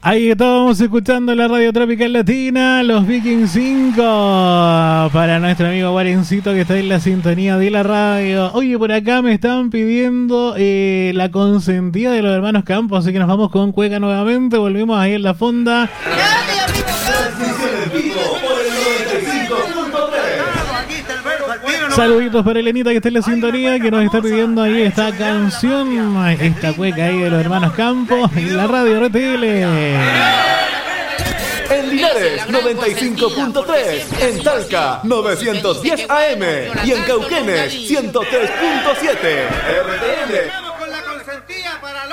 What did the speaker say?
Ahí estábamos escuchando la Radio Tropical Latina, los Vikings 5, para nuestro amigo Guarencito que está en la sintonía de la radio. Oye, por acá me están pidiendo la consentida de los hermanos Campos, así que nos vamos con Cueca nuevamente, volvimos ahí en la fonda. Saluditos para Elenita que está en la sintonía, que nos está pidiendo ahí esta canción, esta cueca ahí de los hermanos Campos en la radio RTL. En Linares 95.3, en Talca 910 AM y en Cauquenes 103.7 RTL.